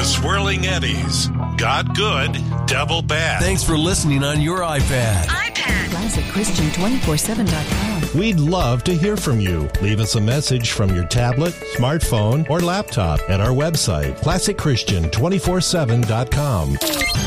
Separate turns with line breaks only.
Swirling Eddies. God good, devil bad.
Thanks for listening on your iPad.
ClassicChristian247.com.
We'd love to hear from you. Leave us a message from your tablet, smartphone, or laptop at our website, ClassicChristian247.com.